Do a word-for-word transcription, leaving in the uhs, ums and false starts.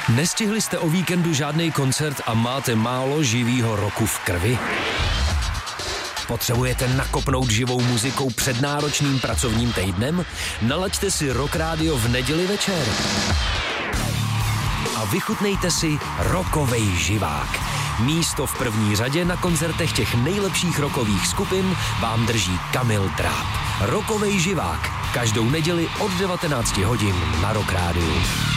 Nestihli jste o víkendu žádný koncert a máte málo živýho roku v krvi? Potřebujete nakopnout živou muzikou před náročným pracovním týdnem? Nalaďte si Rock Radio v neděli večer a vychutnejte si rockovej živák. Místo v první řadě na koncertech těch nejlepších rockových skupin vám drží Kamil Dráp. Rockovej živák. Každou neděli od devatenácti hodin na Rock Rádiu.